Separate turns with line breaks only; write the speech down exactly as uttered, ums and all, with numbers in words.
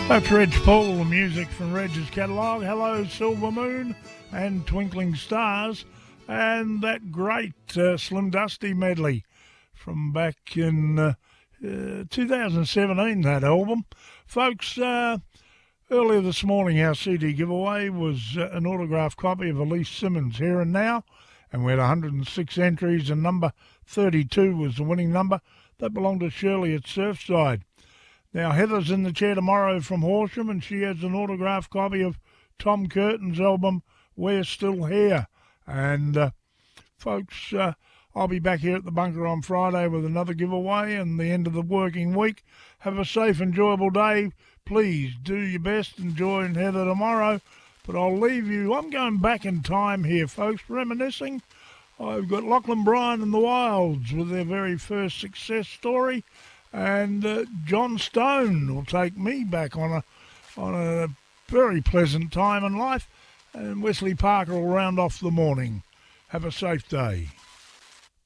That's Reg Paul, the music from Reg's catalogue. Hello, Silver Moon and Twinkling Stars. And that great uh, Slim Dusty medley from back in uh, uh, two thousand seventeen, that album. Folks, uh, earlier this morning our C D giveaway was uh, an autographed copy of Elise Simmons, Here and Now. And we had one hundred six entries, and number thirty-two was the winning number. That belonged to Shirley at Surfside. Now, Heather's in the chair tomorrow from Horsham, and she has an autographed copy of Tom Curtin's album, We're Still Here. And, uh, folks, uh, I'll be back here at the bunker on Friday with another giveaway and the end of the working week. Have a safe, enjoyable day. Please do your best. Enjoy Heather tomorrow. But I'll leave you. I'm going back in time here, folks, reminiscing. I've got Lachlan Bryan and the Wilds with their very first success story. And uh, John Stone will take me back on a on a very pleasant time in life. And Wesley Parker will round off the morning. Have a safe day.